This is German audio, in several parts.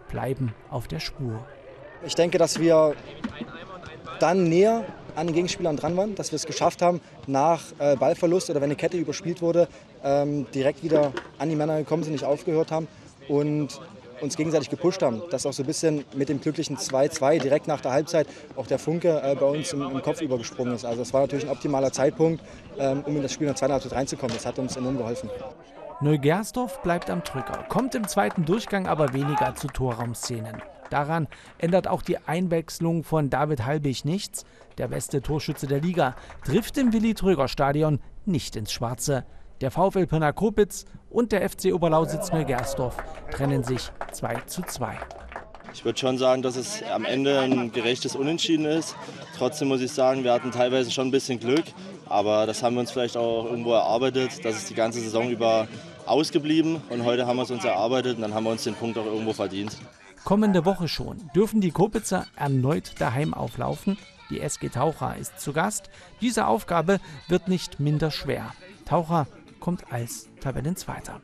bleiben auf der Spur. Ich denke, dass wir dann näher an den Gegenspielern dran waren, dass wir es geschafft haben, nach Ballverlust oder wenn eine Kette überspielt wurde, direkt wieder an die Männer gekommen sind, nicht aufgehört haben und uns gegenseitig gepusht haben. Dass auch so ein bisschen mit dem glücklichen 2-2 direkt nach der Halbzeit auch der Funke bei uns im Kopf übergesprungen ist. Also es war natürlich ein optimaler Zeitpunkt, um in das Spiel in der zweiten Halbzeit reinzukommen. Das hat uns enorm geholfen. Neugersdorf bleibt am Drücker, kommt im zweiten Durchgang aber weniger zu Torraumszenen. Daran ändert auch die Einwechslung von David Halbig nichts. Der beste Torschütze der Liga trifft im Willi-Tröger-Stadion nicht ins Schwarze. Der VfL Pirna-Copitz und der FC Oberlausitz Neugersdorf trennen sich 2:2. Ich würde schon sagen, dass es am Ende ein gerechtes Unentschieden ist. Trotzdem muss ich sagen, wir hatten teilweise schon ein bisschen Glück. Aber das haben wir uns vielleicht auch irgendwo erarbeitet. Das ist die ganze Saison über ausgeblieben. Und heute haben wir es uns erarbeitet und dann haben wir uns den Punkt auch irgendwo verdient. Kommende Woche schon dürfen die Kopitzer erneut daheim auflaufen. Die SG Taucher ist zu Gast. Diese Aufgabe wird nicht minder schwer. Taucher kommt als Tabellenzweiter.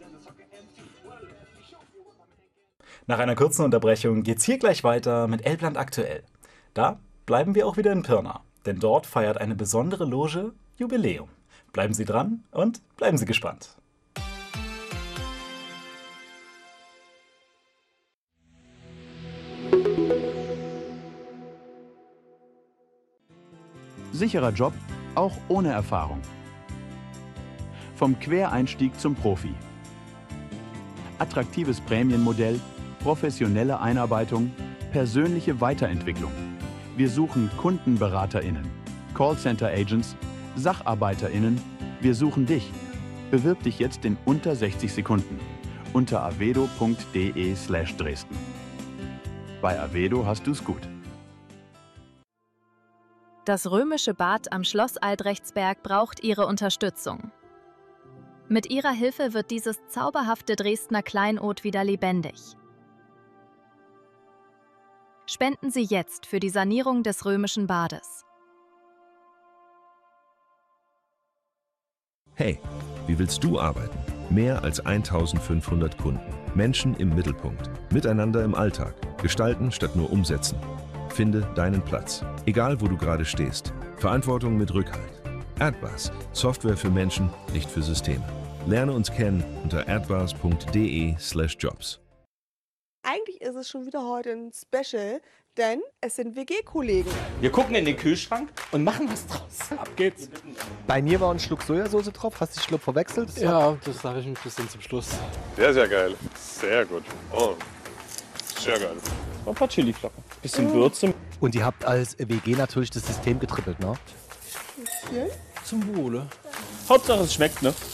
Nach einer kurzen Unterbrechung geht's hier gleich weiter mit Elbland aktuell. Da bleiben wir auch wieder in Pirna, denn dort feiert eine besondere Loge Jubiläum. Bleiben Sie dran und bleiben Sie gespannt. Sicherer Job, auch ohne Erfahrung. Vom Quereinstieg zum Profi. Attraktives Prämienmodell, professionelle Einarbeitung, persönliche Weiterentwicklung. Wir suchen KundenberaterInnen, Callcenter-Agents, SacharbeiterInnen. Wir suchen dich. Bewirb dich jetzt in unter 60 Sekunden unter avedo.de/Dresden. Bei Avedo hast du's gut. Das römische Bad am Schloss Albrechtsberg braucht Ihre Unterstützung. Mit Ihrer Hilfe wird dieses zauberhafte Dresdner Kleinod wieder lebendig. Spenden Sie jetzt für die Sanierung des römischen Bades. Hey, wie willst du arbeiten? Mehr als 1500 Kunden. Menschen im Mittelpunkt. Miteinander im Alltag. Gestalten statt nur umsetzen. Finde deinen Platz. Egal, wo du gerade stehst. Verantwortung mit Rückhalt. Adbus. Software für Menschen, nicht für Systeme. Lerne uns kennen unter adbus.de/jobs. Eigentlich ist es schon wieder heute ein Special, denn es sind WG-Kollegen. Wir gucken in den Kühlschrank und machen was draus. Ab geht's. Bei mir war ein Schluck Sojasauce drauf. Hast du den Schluck verwechselt? Ja, das sage ich ein bisschen zum Schluss. Sehr, sehr geil. Sehr gut. Oh, sehr geil. Ein paar Chiliflocken. Bisschen Würze. Und ihr habt als WG natürlich das System getrippelt, ne? Bisschen. Zum Wohle. Hauptsache es schmeckt, ne?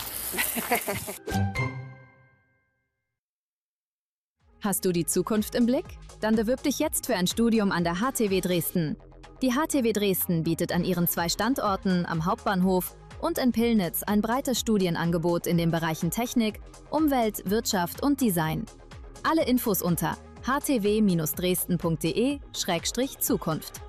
Hast du die Zukunft im Blick? Dann bewirb dich jetzt für ein Studium an der HTW Dresden. Die HTW Dresden bietet an ihren 2 Standorten am Hauptbahnhof und in Pillnitz ein breites Studienangebot in den Bereichen Technik, Umwelt, Wirtschaft und Design. Alle Infos unter htw-dresden.de/Zukunft.